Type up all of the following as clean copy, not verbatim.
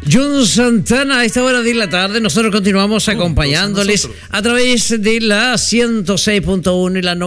John Santana a esta hora de la tarde. Nosotros continuamos acompañándoles a través de la 106.1 y la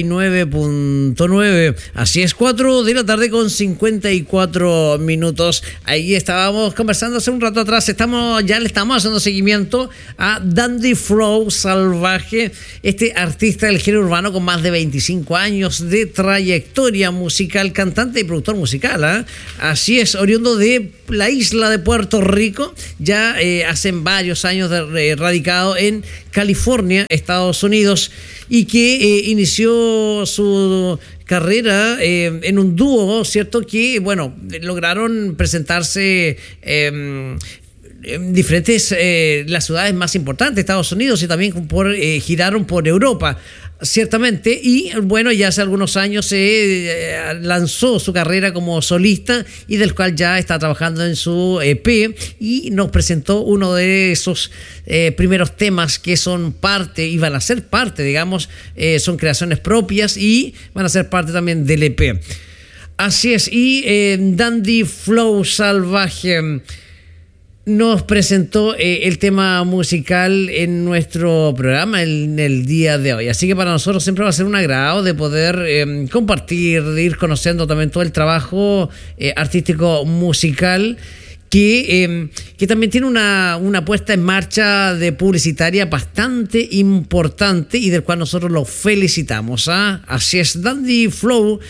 99.9. Así es, 4 de la tarde con 54 minutos. Ahí estábamos conversando hace un rato atrás. Ya le estamos haciendo seguimiento a Dandy Flow Salvaje, este artista del género urbano con más de 25 años de trayectoria musical, cantante y productor musical, ¿eh? Así es, oriundo de la isla de Puerto Rico, ya hace varios años radicado en California, Estados Unidos, y que inició su carrera en un dúo, ¿cierto? Que, bueno, lograron presentarse en diferentes las ciudades más importantes de Estados Unidos y también giraron por Europa, ciertamente. Y bueno, ya hace algunos años lanzó su carrera como solista y del cual ya está trabajando en su EP y nos presentó uno de esos primeros temas que son parte y van a ser parte, digamos, son creaciones propias y van a ser parte también del EP. Así es, y Dandy Flow Salvaje nos presentó el tema musical en nuestro programa en el día de hoy. Así que para nosotros siempre va a ser un agrado de poder compartir, de ir conociendo también todo el trabajo artístico musical que también tiene una puesta en marcha de publicitaria bastante importante y del cual nosotros lo felicitamos. Así es, Dandy Flow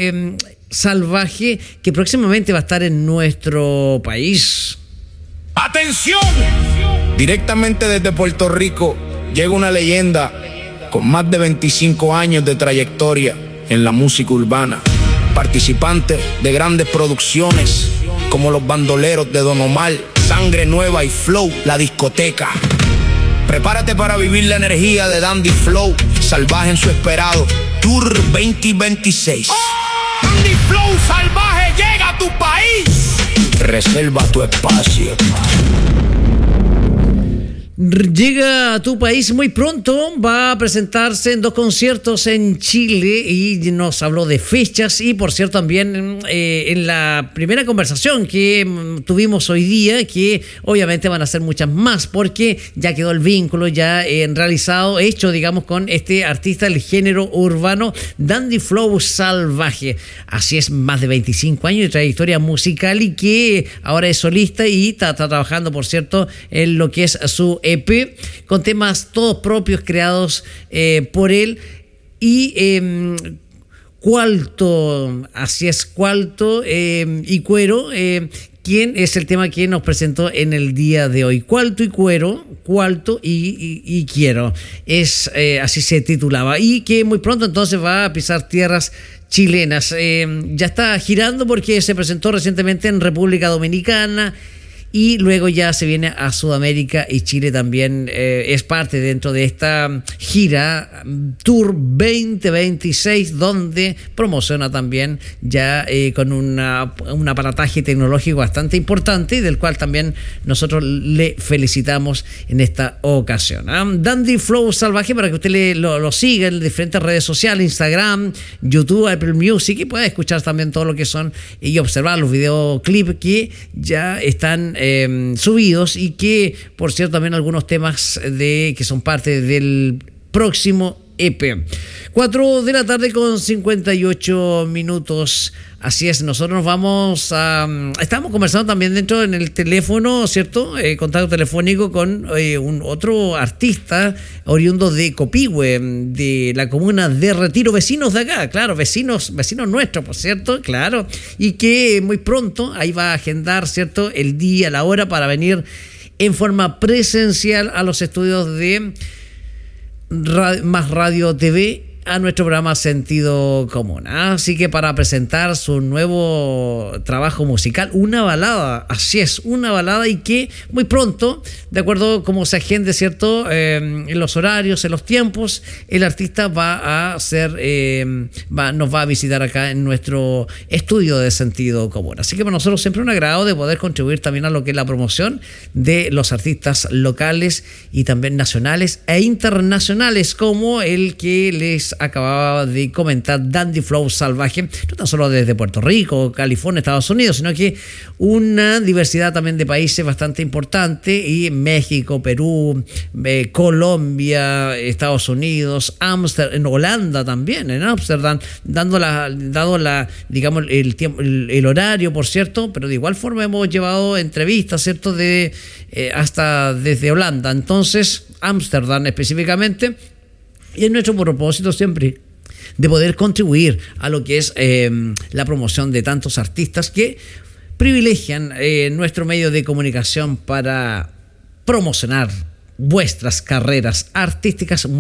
Salvaje, que próximamente va a estar en nuestro país. ¡Atención! Directamente desde Puerto Rico llega una leyenda con más de 25 años de trayectoria en la música urbana. Participante de grandes producciones como Los Bandoleros de Don Omar, Sangre Nueva y Flow, La Discoteca. Prepárate para vivir la energía de Dandy Flow Salvaje en su esperado Tour 2026. ¡Oh! Dandy Flow Salvaje llega a tu país. Reserva tu espacio. Llega a tu país muy pronto, va a presentarse en 2 conciertos en Chile y nos habló de fechas y por cierto también en la primera conversación que tuvimos hoy día, que obviamente van a ser muchas más porque ya quedó el vínculo ya realizado, hecho digamos con este artista del género urbano, Dandy Flow Salvaje. Así es, más de 25 años de trayectoria musical y que ahora es solista y está trabajando por cierto en lo que es su EP, con temas todos propios creados por él y Cuarto, así es, Cuarto y Cuero, quien es el tema que nos presentó en el día de hoy. Cuarto y Cuero, Cuarto y Quiero, es así se titulaba y que muy pronto entonces va a pisar tierras chilenas. Ya está girando porque se presentó recientemente en República Dominicana y luego ya se viene a Sudamérica y Chile también es parte dentro de esta gira Tour 2026 donde promociona también ya con un aparataje tecnológico bastante importante y del cual también nosotros le felicitamos en esta ocasión. Dandy Flow Salvaje, para que usted lo siga en diferentes redes sociales, Instagram, YouTube, Apple Music, y pueda escuchar también todo lo que son y observar los videoclips que ya están subidos y que por cierto también algunos temas que son parte del próximo EP. 4 de la tarde con 58 minutos. Así es, nosotros nos vamos a... Estamos conversando también dentro en el teléfono, ¿cierto? Contacto telefónico con un otro artista oriundo de Copihue, de la comuna de Retiro, vecinos de acá, claro, vecinos nuestros, por cierto, claro, y que muy pronto ahí va a agendar, ¿cierto?, el día, la hora para venir en forma presencial a los estudios de Más Radio TV, a nuestro programa Sentido Común. Así que para presentar su nuevo trabajo musical, una balada, así es, una balada, y que muy pronto, de acuerdo como se agende, ¿cierto?, en los horarios, en los tiempos, el artista va a nos va a visitar acá en nuestro estudio de Sentido Común. Así que para nosotros siempre un agrado de poder contribuir también a lo que es la promoción de los artistas locales y también nacionales e internacionales, como el que les les acababa de comentar, Dandy Flow Salvaje, no tan solo desde Puerto Rico, California, Estados Unidos, sino que una diversidad también de países bastante importante, y México, Perú, Colombia, Estados Unidos, en Holanda también, en Ámsterdam, dado digamos, el tiempo, el horario, por cierto, pero de igual forma hemos llevado entrevistas, ¿cierto?, hasta desde Holanda. Entonces, Ámsterdam específicamente, y es nuestro propósito siempre de poder contribuir a lo que es la promoción de tantos artistas que privilegian nuestro medio de comunicación para promocionar vuestras carreras artísticas